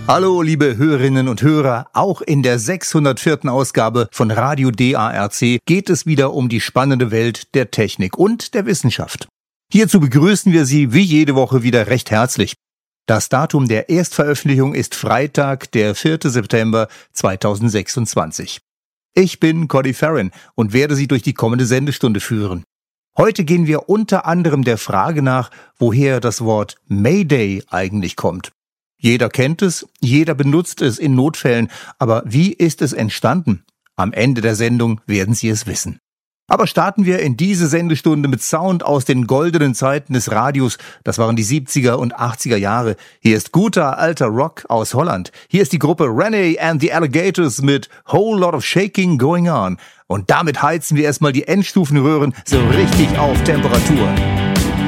Hallo, liebe Hörerinnen und Hörer. Auch in der 604. Ausgabe von Radio DARC geht es wieder um die spannende Welt der Technik und der Wissenschaft. Hierzu begrüßen wir Sie wie jede Woche wieder recht herzlich. Das Datum der Erstveröffentlichung ist Freitag, der 4. September 2026. Ich bin Cody Farron und werde Sie durch die kommende Sendestunde führen. Heute gehen wir unter anderem der Frage nach, woher das Wort Mayday eigentlich kommt. Jeder kennt es, jeder benutzt es in Notfällen, aber wie ist es entstanden? Am Ende der Sendung werden Sie es wissen. Aber starten wir in diese Sendestunde mit Sound aus den goldenen Zeiten des Radios. Das waren die 70er und 80er Jahre. Hier ist guter alter Rock aus Holland. Hier ist die Gruppe Renee and the Alligators mit Whole Lot of Shaking Going On. Und damit heizen wir erstmal die Endstufenröhren so richtig auf Temperatur.